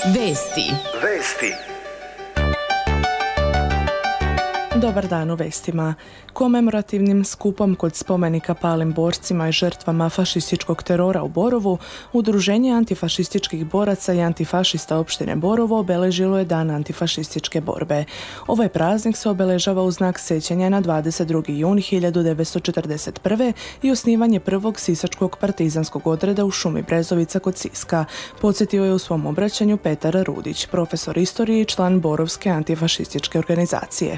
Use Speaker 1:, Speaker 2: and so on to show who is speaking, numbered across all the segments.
Speaker 1: Vesti.
Speaker 2: Dobar dan u vestima. Komemorativnim skupom kod spomenika palim borcima i žrtvama fašističkog terora u Borovu, Udruženje antifašističkih boraca i antifašista opštine Borovo obeležilo je Dan antifašističke borbe. Ovaj praznik se obeležava u znak sećanja na 22. jun 1941. i osnivanje prvog sisačkog partizanskog odreda u šumi Brezovica kod Siska, podsjetio je u svom obraćanju Petar Rudić, profesor istorije i član Borovske antifašističke organizacije.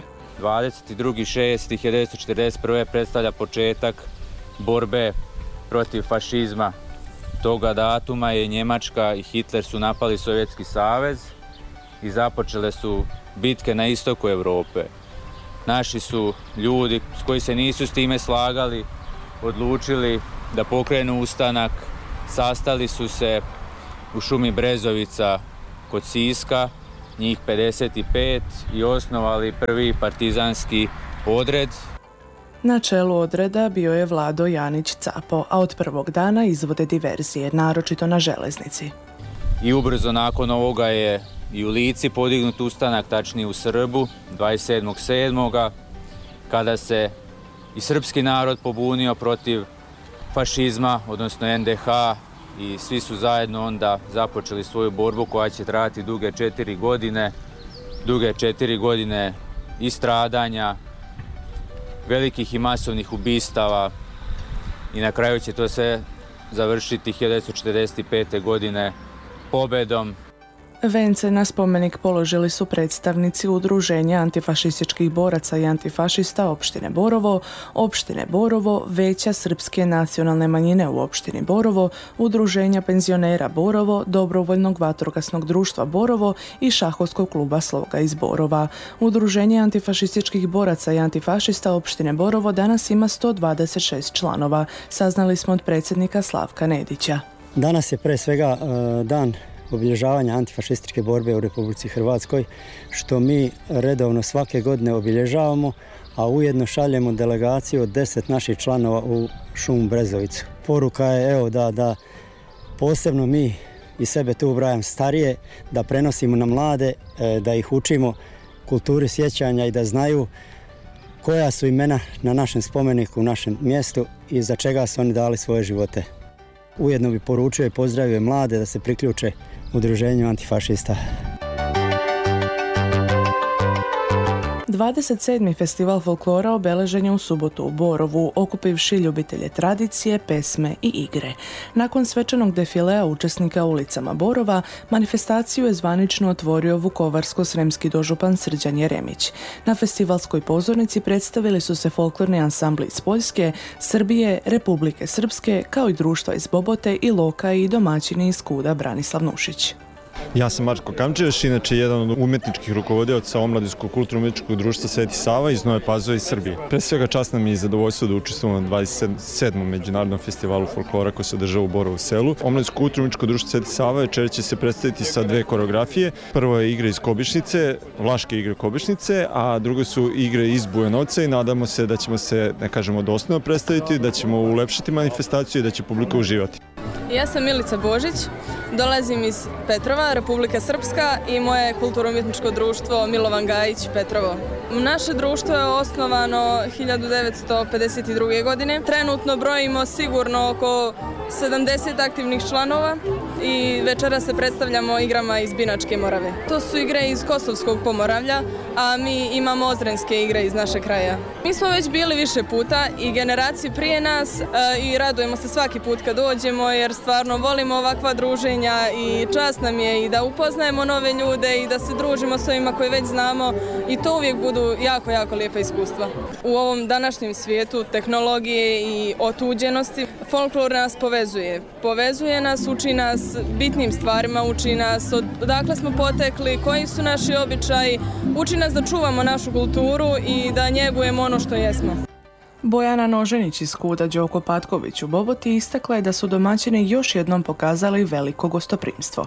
Speaker 3: 22.6.1941. predstavlja početak borbe protiv fašizma. Toga datuma je Njemačka i Hitler su napali Sovjetski savez i započele su bitke na istoku Europe. Naši su ljudi koji se nisu s time slagali odlučili da pokrenu ustanak, sastali su se u šumi Brezovica kod Siska, njih 55, i osnovali prvi partizanski odred.
Speaker 2: Na čelu odreda bio je Vlado Janić-Capo, a od prvog dana izvode diverzije, naročito na železnici.
Speaker 3: I ubrzo nakon ovoga je i u Lici podignut ustanak, tačnije u Srbu, 27.7. kada se i srpski narod pobunio protiv fašizma, odnosno NDH, i svi su zajedno onda započeli svoju borbu koja će trajati duge 4 godine i stradanja, velikih i masovnih ubistava, i na kraju će to sve završiti 1945. godine pobedom.
Speaker 2: Vence na spomenik položili su predstavnici Udruženja antifašističkih boraca i antifašista opštine Borovo, Veća srpske nacionalne manjine u opštini Borovo, Udruženja penzionera Borovo, Dobrovoljnog vatrogasnog društva Borovo i Šahovskog kluba Sloga iz Borova. Udruženje antifašističkih boraca i antifašista opštine Borovo danas ima 126 članova, saznali smo od predsjednika Slavka Nedića.
Speaker 4: Danas je pre svega dan obilježavanja antifašističke borbe u Republici Hrvatskoj, što mi redovno svake godine obilježavamo, a ujedno šaljemo delegaciju od 10 naših članova u šumu Brezovicu. Poruka je da posebno mi i sebe tu ubrajam starije, da prenosimo na mlade, da ih učimo kulturi sjećanja i da znaju koja su imena na našem spomeniku, u našem mjestu i za čega su oni dali svoje živote. Ujedno bi poručio i pozdravio mlade da se priključe Udruženju antifašista.
Speaker 2: 27. festival folklora obeležen je u subotu u Borovu, okupivši ljubitelje tradicije, pesme i igre. Nakon svečanog defilea učesnika ulicama Borova, manifestaciju je zvanično otvorio vukovarsko-sremski dožupan Srđan Jeremić. Na festivalskoj pozornici predstavili su se folklorni ansambli iz Poljske, Srbije, Republike Srpske, kao i društva iz Bobote i Loka i domaćini iz Kuda Branislav Nušić.
Speaker 5: Ja sam Marko Kamčević, inače jedan od umjetničkih rukovodioca Omladinskog kulturno-umjetničkog društva Sveti Sava iz Nove Pazove iz Srbije. Pre svega čast nam je i zadovoljstvo da učestvujemo na 27. međunarodnom festivalu folklora koji se održava u Borovu selu. Omladinsko kulturno-umjetničko društvo Sveti Sava večera će se predstaviti sa 2 koreografije. Prvo je igra iz Kobišnice, Vlaške igre Kobišnice, a drugo su igre iz Bujanovca, i nadamo se da ćemo se, ne kažemo, dostojno predstaviti, da ćemo ulepšati manifestaciju i da će publika uživati.
Speaker 6: Ja sam Milica Božić, dolazim iz Petrova, Republika Srpska, i moje kulturno-umjetničko društvo Milovan Gajić Petrovo. Naše društvo je osnovano 1952. godine. Trenutno brojimo sigurno oko 70 aktivnih članova i večera se predstavljamo igrama iz Binačke Morave. To su igre iz Kosovskog Pomoravlja, a mi imamo ozrenske igre iz našeg kraja. Mi smo već bili više puta i generacije prije nas i radujemo se svaki put kad dođemo, jer stvarno volimo ovakva druženja i čast nam je i da upoznajemo nove ljude i da se družimo s ovima koje već znamo, i to uvijek budu jako, jako lijepa iskustva. U ovom današnjem svijetu tehnologije i otuđenosti folklor nas povezuje. Povezuje nas, uči nas bitnim stvarima, uči nas odakle smo potekli, koji su naši običaji, uči nas da čuvamo našu kulturu i da njegujemo ono što jesmo.
Speaker 2: Bojana Noženić iz Kuda Đoko Patković u Boboti istakla je da su domaćini još jednom pokazali veliko gostoprimstvo.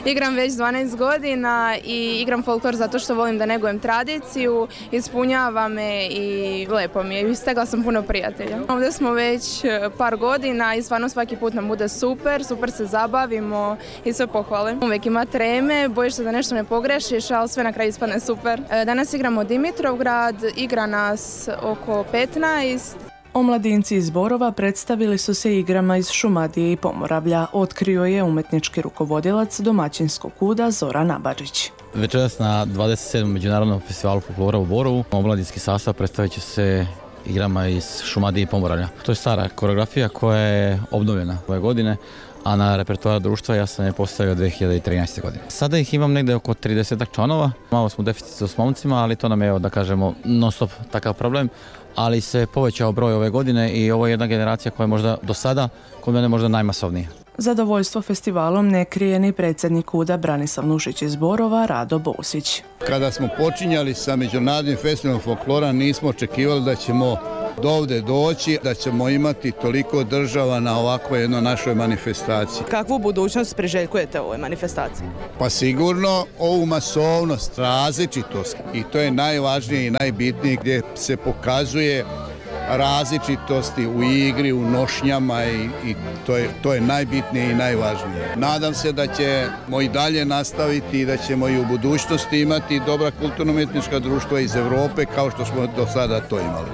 Speaker 1: Igram već 12 godina i igram folklor zato što volim da negujem tradiciju, ispunjava me i lepo mi je. Stegla sam puno prijatelja. Ovdje smo već par godina i stvarno svaki put nam bude super se zabavimo i sve pohvale. Uvijek ima treme, bojiš se da nešto ne pogrešiš, ali sve na kraju ispadne super. Danas igramo Dimitrovgrad, igra nas oko 15.
Speaker 2: Omladinci iz Borova predstavili su se igrama iz Šumadije i Pomoravlja, otkrio je umjetnički rukovodilac domaćinskog KUD-a Zoran Abadžić.
Speaker 7: Večeras na 27. Međunarodnom festivalu folklora u Borovu omladinski sastav predstavit će se igrama iz Šumadije i Pomoravlja. To je stara koreografija koja je obnovljena ove godine, a na repertoar društva ja sam je postavio 2013. godine. Sada ih imam negdje oko 30 članova. Malo smo u deficitu s momcima, ali to nam je, da kažemo, non stop takav problem, ali se povećao broj ove godine i ovo je jedna generacija koja je možda do sada kod mene možda najmasovnija.
Speaker 2: Zadovoljstvo festivalom ne krije ni predsjednik KUD-a Branislav Nušić iz Borova, Rado Bosić.
Speaker 8: Kada smo počinjali sa Međunarodnim festivalom folklora nismo očekivali da ćemo do ovdje doći, da ćemo imati toliko država na ovakvoj jednoj našoj manifestaciji.
Speaker 2: Kakvu budućnost priželjkujete u ovoj manifestaciji?
Speaker 8: Pa sigurno ovu masovnost, različitost i to je najvažnije i najbitnije gdje se pokazuje različitosti u igri, u nošnjama i to je najbitnije i najvažnije. Nadam se da ćemo i dalje nastaviti i da ćemo i u budućnosti imati dobra kulturno-umjetnička društva iz Europe kao što smo do sada to imali.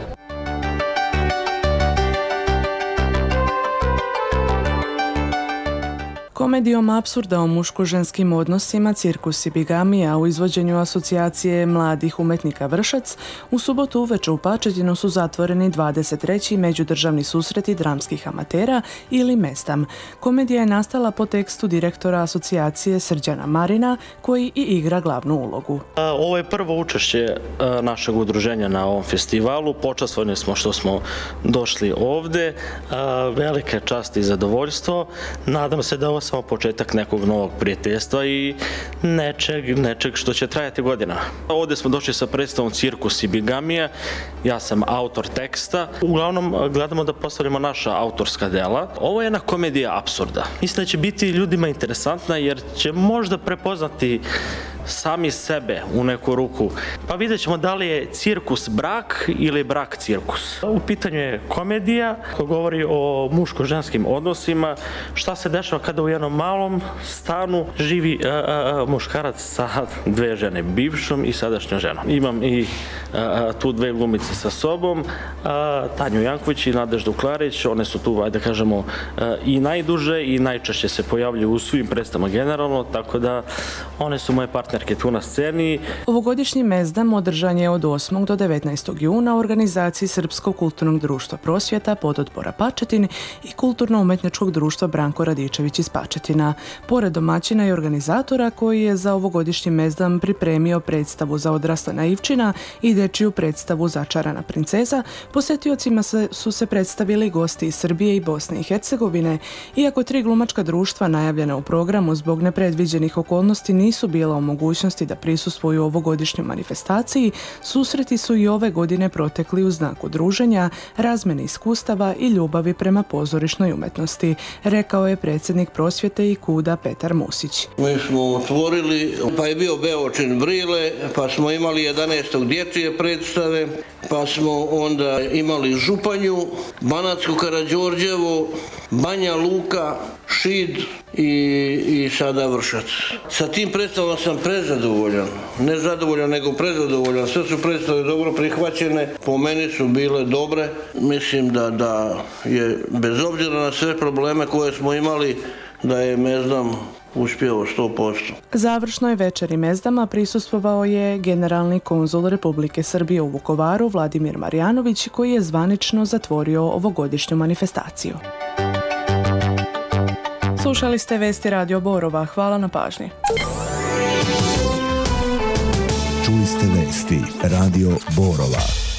Speaker 2: Komedijom apsurda o muško-ženskim odnosima Cirkus i bigamija u izvođenju asocijacije mladih umjetnika Vršac u subotu uveče u Pačetinu su zatvoreni 23. međudržavni susreti dramskih amatera ili MESDAM. Komedija je nastala po tekstu direktora asocijacije Srđana Marina koji i igra glavnu ulogu.
Speaker 9: Ovo je prvo učešće našeg udruženja na ovom festivalu. Počastvovani smo što smo došli ovdje. Velike časti i zadovoljstvo. Nadam se da ovo samo početak nekog novog prijateljstva i nečeg što će trajati godina. Ovdje smo došli sa predstavom Cirkus i bigamija. Ja sam autor teksta. Uglavnom gledamo da postavljamo naša autorska dela. Ovo je jedna komedija apsurda. Mislim da će biti ljudima interesantna jer će možda prepoznati sami sebe u neku ruku. Pa vidjet ćemo da li je cirkus brak ili brak cirkus. U pitanju je komedija koja govori o muško-ženskim odnosima. Šta se dešava kada u jednom malom stanu živi muškarac sa dve žene, bivšom i sadašnjom ženom. Imam i tu dve glumice sa sobom, Tanju Janković i Nadeždu Klarić. One su tu, da kažemo, i najduže i najčešće se pojavljuju u svim predstavama generalno, tako da one su moje partnerke tu na sceni.
Speaker 2: Ovogodišnji MESDAM održan je od 8. do 19. juna u organizaciji Srpskog kulturnog društva Prosvjeta pododbora Pačetin i Kulturno-umjetničkog društva Branko Radičević iz Pačetina. Pored domaćina i organizatora koji je za ovogodišnji MESDAM pripremio predstavu za odrasle naivčina i dečiju predstavu Začarana princeza, posjetiocima su se predstavili gosti iz Srbije i Bosne i Hercegovine. Iako 3 glumačka društva najavljena u programu zbog nepredviđenih okolnosti nisu bila u mogućnosti da prisustvuju ovogodišnjoj manifestaciji, susreti su i ove godine protekli u znaku druženja, razmjene iskustava i ljubavi prema pozorišnoj umjetnosti, rekao je predsjednik Prosvjete i KUD-a Petar Musić.
Speaker 10: Mi smo otvorili, pa je bio Beočin Brile, pa smo imali 11. dječje predstave, pa smo onda imali Županju, Banatsku Karađorđevu, Banja Luka, Šid i sada Vršac. Sa tim predstavom sam prezadovoljan. Ne zadovoljan, nego prezadovoljan. Sve su predstave dobro prihvaćene, po meni su bile dobre. Mislim da je, bez obzira na sve probleme koje smo imali, da je MESDAM uspio 100%.
Speaker 2: Završnoj večeri MESDAM-a prisustvovao je generalni konzul Republike Srbije u Vukovaru Vladimir Marjanović koji je zvanično zatvorio ovogodišnju manifestaciju. Slušali ste vesti Radio Borova. Hvala na pažnji.
Speaker 11: Čuli ste vesti Radio Borova.